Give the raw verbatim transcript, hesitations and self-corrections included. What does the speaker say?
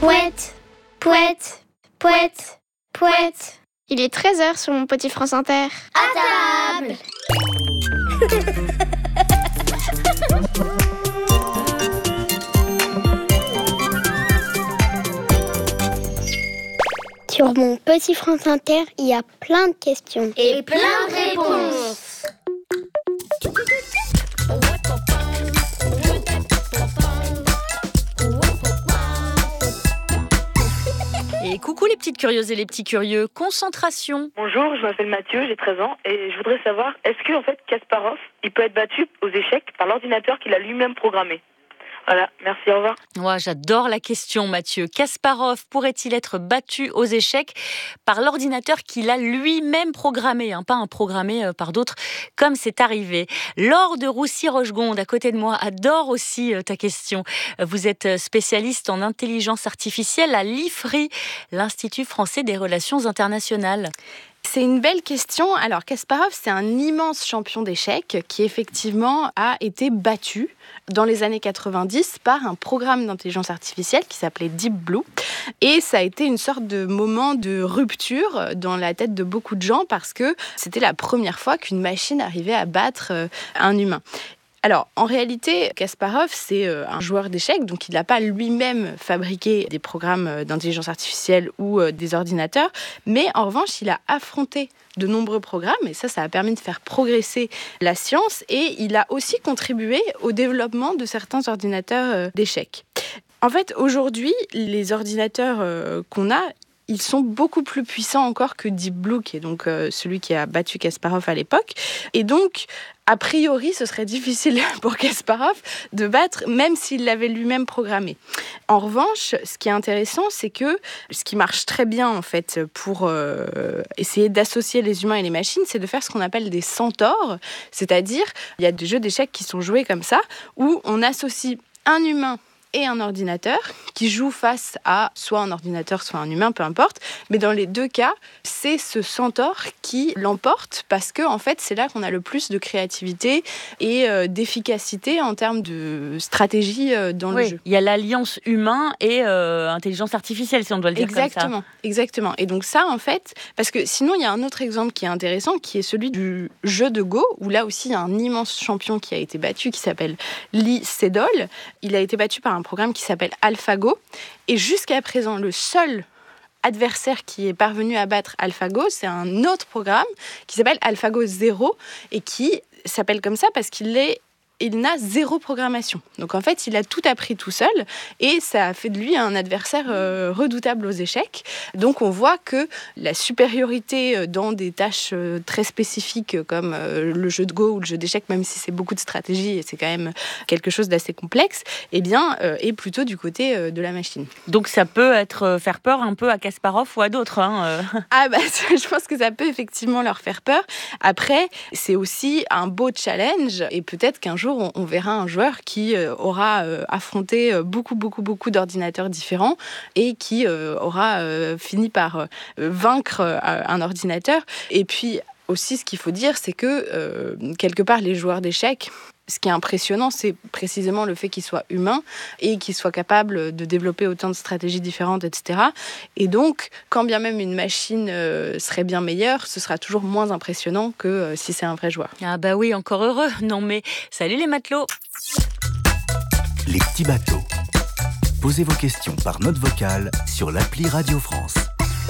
Pouette, pouette, pouette, pouette. Il est treize heures sur mon petit France Inter. À table. Sur mon petit France Inter, il y a plein de questions. Et plein de réponses. Et coucou les petites curieuses et les petits curieux, concentration. Bonjour, je m'appelle Mathieu, j'ai treize ans et je voudrais savoir, est-ce que en fait Kasparov, il peut être battu aux échecs par l'ordinateur qu'il a lui-même programmé? Voilà, merci, au revoir. Ouais, j'adore la question, Mathieu. Kasparov pourrait-il être battu aux échecs par l'ordinateur qu'il a lui-même programmé, hein, pas un programmé euh, par d'autres, comme c'est arrivé. Laure de Roussy-Rochegonde, à côté de moi, adore aussi euh, ta question. Vous êtes spécialiste en intelligence artificielle à l'I F R I, l'Institut français des relations internationales. C'est une belle question. Alors, Kasparov, c'est un immense champion d'échecs qui, effectivement, a été battu dans les années quatre-vingt-dix par un programme d'intelligence artificielle qui s'appelait Deep Blue. Et ça a été une sorte de moment de rupture dans la tête de beaucoup de gens parce que c'était la première fois qu'une machine arrivait à battre un humain. Alors, en réalité, Kasparov, c'est un joueur d'échecs, donc il n'a pas lui-même fabriqué des programmes d'intelligence artificielle ou des ordinateurs, mais en revanche, il a affronté de nombreux programmes, et ça, ça a permis de faire progresser la science, et il a aussi contribué au développement de certains ordinateurs d'échecs. En fait, aujourd'hui, les ordinateurs qu'on a, ils sont beaucoup plus puissants encore que Deep Blue, qui est donc euh, celui qui a battu Kasparov à l'époque. Et donc, a priori, ce serait difficile pour Kasparov de battre, même s'il l'avait lui-même programmé. En revanche, ce qui est intéressant, c'est que ce qui marche très bien, en fait, pour euh, essayer d'associer les humains et les machines, c'est de faire ce qu'on appelle des centaures. C'est-à-dire, il y a des jeux d'échecs qui sont joués comme ça, où on associe un humain et un ordinateur qui joue face à soit un ordinateur, soit un humain, peu importe. Mais dans les deux cas, c'est ce centaure qui l'emporte parce que en fait, c'est là qu'on a le plus de créativité et euh, d'efficacité en termes de stratégie euh, dans oui, le jeu. Il y a l'alliance humain et euh, intelligence artificielle, si on doit le dire exactement, comme ça. Exactement. Et donc ça, en fait, parce que sinon, il y a un autre exemple qui est intéressant, qui est celui du jeu de Go, où là aussi, il y a un immense champion qui a été battu, qui s'appelle Lee Sedol. Il a été battu par un un programme qui s'appelle AlphaGo. Et jusqu'à présent, le seul adversaire qui est parvenu à battre AlphaGo, c'est un autre programme qui s'appelle AlphaGo zéro et qui s'appelle comme ça parce qu'il est il n'a zéro programmation. Donc en fait, il a tout appris tout seul et ça a fait de lui un adversaire euh, redoutable aux échecs. Donc on voit que la supériorité dans des tâches euh, très spécifiques comme euh, le jeu de Go ou le jeu d'échecs, même si c'est beaucoup de stratégie et c'est quand même quelque chose d'assez complexe, eh bien, euh, est plutôt du côté euh, de la machine. Donc ça peut être euh, faire peur un peu à Kasparov ou à d'autres. Hein, euh. Ah bah, je pense que ça peut effectivement leur faire peur. Après, c'est aussi un beau challenge et peut-être qu'un jour, on verra un joueur qui aura affronté beaucoup, beaucoup, beaucoup d'ordinateurs différents et qui aura fini par vaincre un ordinateur. Et puis aussi, ce qu'il faut dire, c'est que quelque part, les joueurs d'échecs, ce qui est impressionnant, c'est précisément le fait qu'ils soient humains et qu'ils soient capables de développer autant de stratégies différentes, et cetera. Et donc, quand bien même une machine euh, serait bien meilleure, ce sera toujours moins impressionnant que euh, si c'est un vrai joueur. Ah bah oui, encore heureux. Non mais, salut les matelots. Les petits bateaux. Posez vos questions par note vocale sur l'appli Radio France.